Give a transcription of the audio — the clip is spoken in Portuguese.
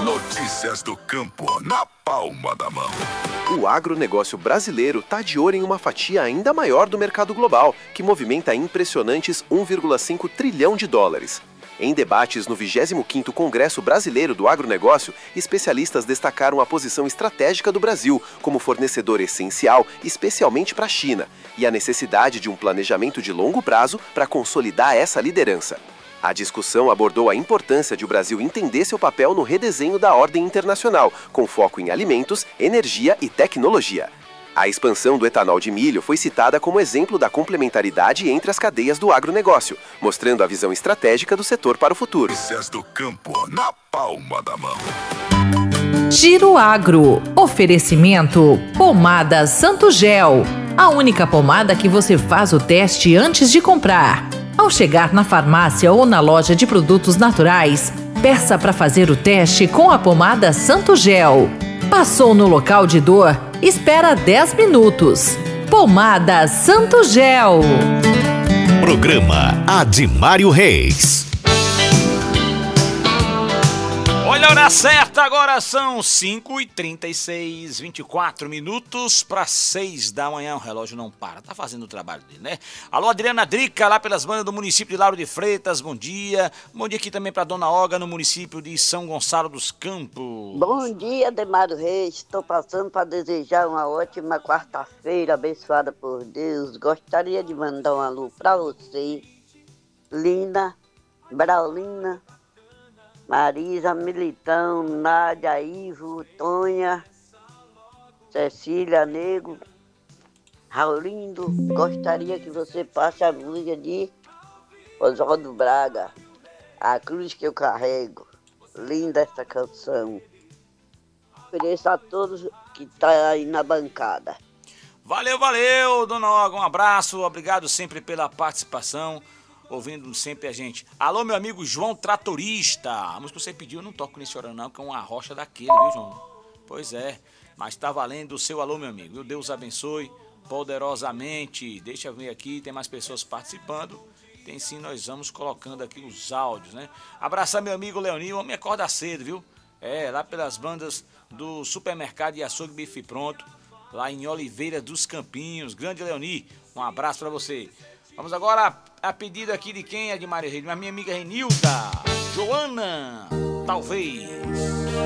Notícias do campo na palma da mão. O agronegócio brasileiro está de olho em uma fatia ainda maior do mercado global, que movimenta impressionantes 1,5 trilhão de dólares. Em debates no 25º Congresso Brasileiro do Agronegócio, especialistas destacaram a posição estratégica do Brasil como fornecedor essencial, especialmente para a China, e a necessidade de um planejamento de longo prazo para consolidar essa liderança. A discussão abordou a importância de o Brasil entender seu papel no redesenho da ordem internacional, com foco em alimentos, energia e tecnologia. A expansão do etanol de milho foi citada como exemplo da complementaridade entre as cadeias do agronegócio, mostrando a visão estratégica do setor para o futuro. Notícias do campo na palma da mão. Giro Agro. Oferecimento Pomada Santo Gel. A única pomada que você faz o teste antes de comprar. Ao chegar na farmácia ou na loja de produtos naturais, peça para fazer o teste com a pomada Santo Gel. Passou no local de dor? Espera 10 minutos. Pomada Santo Gel. Programa Adimário Reis. Olha a hora certa, agora são 5h36, 24 minutos para 6 da manhã. O relógio não para, tá fazendo o trabalho dele, né? Alô, Adriana Drica, lá pelas bandas do município de Lauro de Freitas, bom dia. Bom dia aqui também para Dona Olga, no município de São Gonçalo dos Campos. Bom dia, Adimário Reis. Estou passando para desejar uma ótima quarta-feira, abençoada por Deus. Gostaria de mandar um alô para você, Lina, Braulina, Marisa, Militão, Nádia, Ivo, Tonha, Cecília, Nego, Raulindo. Gostaria que você passe a música de Oswaldo Braga, A Cruz que eu carrego. Linda essa canção. Ofereço a todos que estão aí na bancada. Valeu, valeu, Dona Olga, um abraço, obrigado sempre pela participação. Ouvindo sempre a gente. Alô, meu amigo João Tratorista. A música que você pediu eu não toco nesse horário não, que é uma rocha daquele, viu, João? Pois é, mas tá valendo o seu alô, meu amigo. Deus abençoe poderosamente. Deixa eu ver aqui, tem mais pessoas participando. Tem sim, nós vamos colocando aqui os áudios, né? Abraçar meu amigo Leoni, o homem acorda cedo, viu? É, lá pelas bandas do Supermercado e Açougue Bife Pronto, lá em Oliveira dos Campinhos. Grande Leoni, um abraço pra você. Vamos agora a pedido aqui de quem é de Maria Rede? Minha amiga Renilda, Joana, talvez.